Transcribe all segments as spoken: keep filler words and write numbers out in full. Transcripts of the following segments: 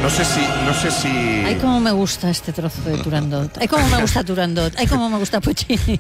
no sé si, no sé si... Ay, cómo me gusta este trozo de Turandot. Ay, cómo me gusta Turandot. Ay, cómo me gusta Puccini.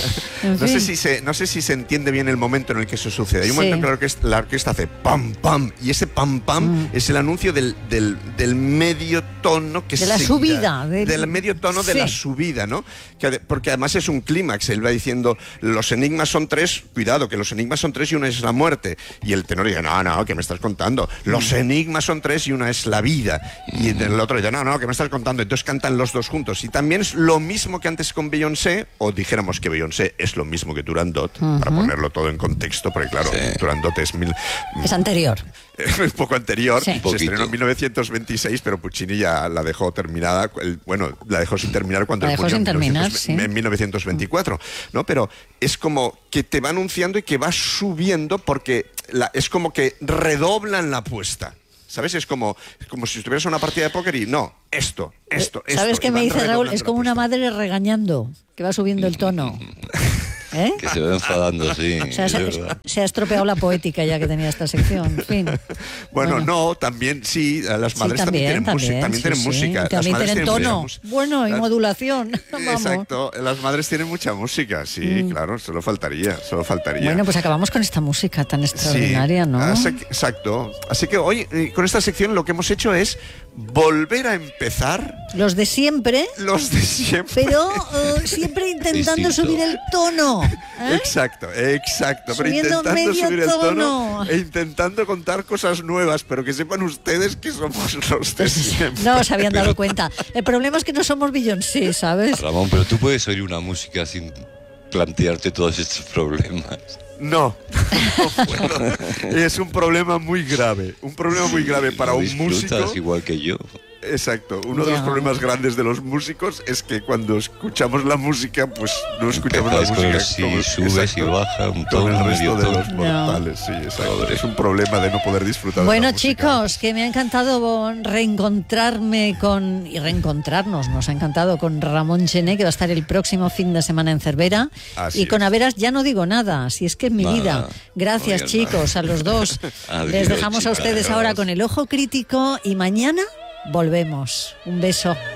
En no fin. sé si se, no sé si se entiende bien el momento en el que eso sucede. Hay un Sí. momento en que la orquesta, la orquesta hace pam, pam, y ese pam, pam Mm. es el anuncio del, del, del medio tono que De la seguirá. subida, del- Del medio tono de Sí. la subida, ¿no? Que, ade- porque además es un clímax. Él va diciendo, los enigmas son tres, cuidado, que los enigmas son tres y una es la muerte. Y el tenor dice, no, no, ¿qué me estás contando? Los enigmas son tres y una es la vida. Y el otro dice, no, no, ¿qué me estás contando? Entonces cantan los dos juntos. Y también es lo mismo que antes con Beyoncé, o dijéramos que Beyoncé es lo mismo que Turandot, Ujú. para ponerlo todo en contexto, porque claro, Sí. Turandot es mil... Es anterior. un poco anterior, Sí. se Poquito. estrenó en mil novecientos veintiséis, pero Puccini ya la dejó terminada, el- bueno, la dejó sin terminar cuando La él dejó murió sin en terminar, 1900 sí. en mil novecientos veinticuatro, ¿no? Pero es como que te va anunciando y que va subiendo porque la- es como que redoblan la apuesta. ¿Sabes? Es como, es como si estuvieras en una partida de póker y no, esto, esto, esto. ¿Sabes qué y me van dice Raúl? redoblando Es la como una apuesta. madre regañando, que va subiendo el tono. ¿Eh? Que se va enfadando, sí. O sea, es se, verdad. se ha estropeado la poética ya que tenía esta sección. En fin. Bueno, no, también sí, las Sí, madres también, tienen, música, también sí, tienen sí. música. Las También madres tienen mucha tono. música. Bueno, y Las- modulación. Vamos. Exacto, las madres tienen mucha música, sí, claro, solo faltaría, solo faltaría. Bueno, pues acabamos con esta música tan extraordinaria, Sí, ¿no? así que- exacto. Así que hoy, eh, con esta sección, lo que hemos hecho es volver a empezar Los de siempre, los de siempre. pero eh, siempre intentando Distinto. subir el tono. ¿eh? Exacto, exacto. Pero Subiendo intentando medio subir el tono tono. e intentando contar cosas nuevas, pero que sepan ustedes que somos los de siempre. No os habían dado cuenta. El problema es que no somos Beyoncé, ¿sabes? Ramón, pero tú puedes oír una música sin plantearte todos estos problemas. No, no puedo. Es un problema muy grave, un problema muy grave para Lo un disfrutas músico. igual que yo. Exacto, uno de los Ya. problemas grandes de los músicos es que cuando escuchamos la música, pues no escuchamos Empezáis la con música el sí, como- subes exacto, y baja un con tono, el resto medio de tono. los mortales, sí, exacto. Pobre. Es un problema de no poder disfrutar de Bueno, la música. chicos, que me ha encantado reencontrarme con y reencontrarnos, nos ha encantado con Ramón Gené, que va a estar el próximo fin de semana en Cervera. Así y con es. Averas ya no digo nada, si es que es mi Nada, vida. Gracias, no digas chicos, a los dos. Adiós, Les dejamos a chicas. ustedes ahora con el ojo crítico y mañana volvemos. Un beso.